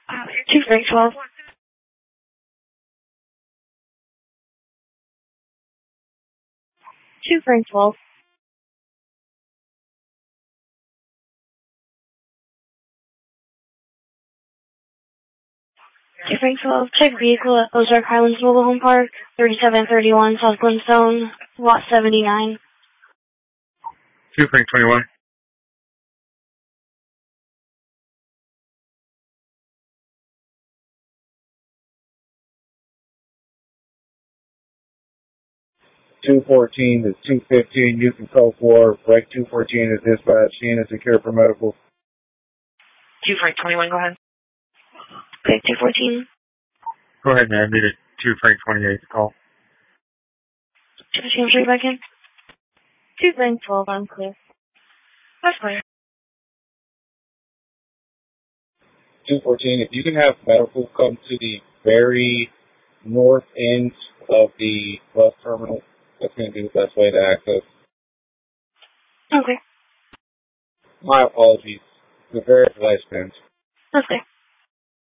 2 Frank 12. 2 Frank 12. 2 Frank 12. Check vehicle at Ozark Highlands Mobile Home Park, 3731 South Glenstone, lot 79. 2 Frank 21. 214 to 215, you can call for break 214 is dispatch. Sheena secure for medical. 2 Frank 21, go ahead. Break 214. Go ahead, man. I needed 2 Frank 28 to call. 215, straight back in. 2 Frank 12, I'm clear. That's clear. 214, if you can have medical come to the very north end of the bus terminal, that's going to be the best way to access. Okay. My apologies. The very last bend. Okay.